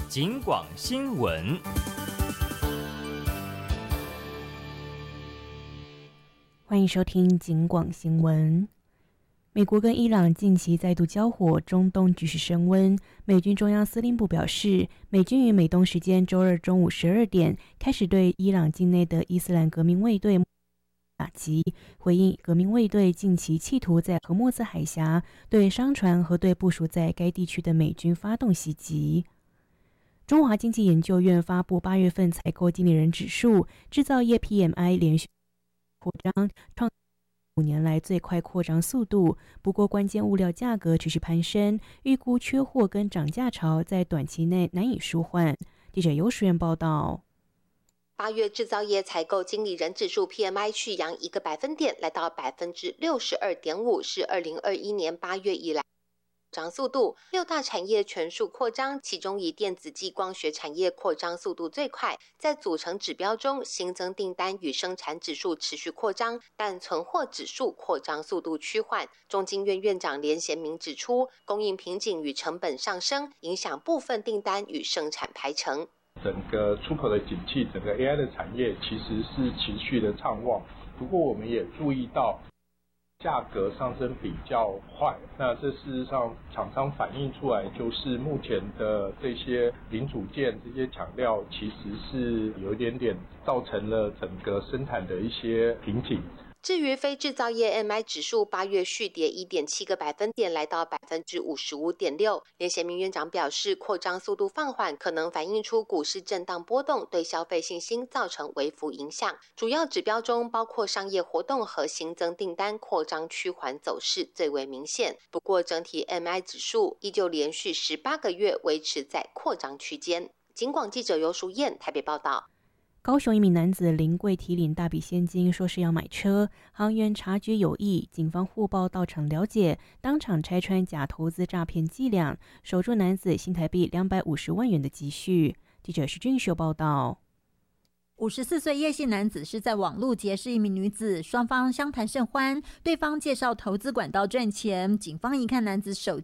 警广新闻。 欢迎收听警广新闻。美国跟伊朗近期再度交火，中东局势升温。美军中央司令部表示，美军于美东时间周二中午12点开始对伊朗境内的伊斯兰革命卫队打击，回应革命卫队近期企图在荷默兹海峡对商船和对部署在该地区的美军发动袭击。中华经济研究院发布8月份采购经理人指数，制造业 PMI 连续扩张，创5年来最快扩张速度。不过，关键物料价格持续攀升，预估缺货跟涨价潮在短期内难以舒缓。记者尤淑燕报道。 8月制造业采购经理人指数 PMI 续扬1个百分点，来到 62.5%， 是2021年8月以来扩张速度。6大产业全数扩张，其中以电子及光学产业扩张速度最快。在组成指标中，新增订单与生产指数持续扩张，但存货指数扩张速度趋缓。中经院院长连贤明指出，供应瓶颈与成本上升影响部分订单与生产排程。 整个出口的景气，整个 AI 的产业其实是持续的畅旺，不过我们也注意到价格上升比较快，那这事实上厂商反映出来就是目前的这些零组件、这些抢料其实是有一点点造成了整个生产的一些瓶颈。 至于非制造业 MI 指数8月续跌 1.7个百分点，来到 55.6%。连贤明院长表示，扩张速度放缓可能反映出股市震荡波动对消费信心造成微幅影响。主要指标中包括商业活动和新增订单扩张趋缓走势最为明显。不过整体 MI 指数依旧连续18个月维持在扩张区间。警广记者尤淑燕台北报道。 高雄一名男子临柜提领大笔现金，说是要买车，行员察觉有异，警方获报到场了解，当场拆穿假投资诈骗伎俩，守住男子新台币250万元的积蓄。记者徐俊秀报道。 54岁叶姓男子是在网络结识一名女子，双方相谈甚欢，对方介绍投资管道赚钱。警方一看男子手